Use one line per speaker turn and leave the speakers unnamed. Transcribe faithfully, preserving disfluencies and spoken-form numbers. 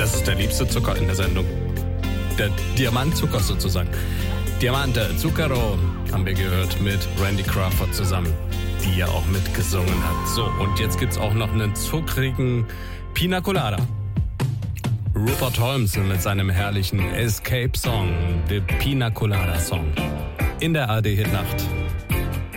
Das ist der liebste Zucker in der Sendung. Der Diamantzucker sozusagen. Diamante, Zucchero haben wir gehört mit Randy Crawford zusammen, die ja auch mitgesungen hat. So, und jetzt gibt's auch noch einen zuckrigen Pina Colada. Rupert Holmes mit seinem herrlichen Escape-Song, der Pina Colada Song. In der A R D-Hitnacht.